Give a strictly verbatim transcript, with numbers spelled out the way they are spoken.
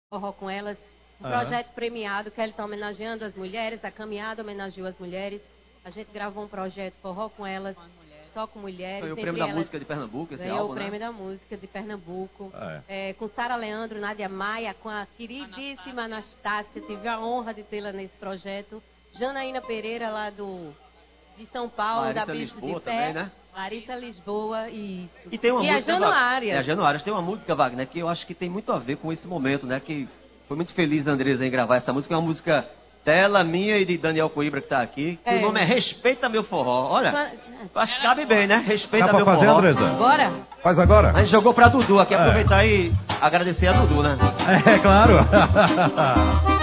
Forró com Elas, um Ah. projeto premiado que ele está homenageando as mulheres, a caminhada homenageou as mulheres. A gente gravou um projeto Forró com Elas, só com mulheres. Ganhou o entre prêmio da elas, música de Pernambuco, esse ganhou álbum, o prêmio né? da música de Pernambuco, É. é, com Sara Leandro, Nádia Maia, com a queridíssima Anastácia, tive a honra de tê-la nesse projeto. Janaína Pereira, lá do, de São Paulo, Larissa da Bicho Lisboa de Pé. também, né? Larissa Lisboa, isso. E tem uma e música, a Januária. É, a Januária. Tem uma música, Wagner, que eu acho que tem muito a ver com esse momento, né? Que foi muito feliz a Andresa em gravar essa música. É uma música dela, minha e de Daniel Coimbra, que tá aqui. Que É. o nome é Respeita Meu Forró. Olha, Só- acho que cabe bem, né? Respeita Dá pra Meu fazer, Forró. Andresa? Bora? Faz agora? A gente jogou pra Dudu aqui. É. Aproveitar e agradecer a Dudu, né? É, claro.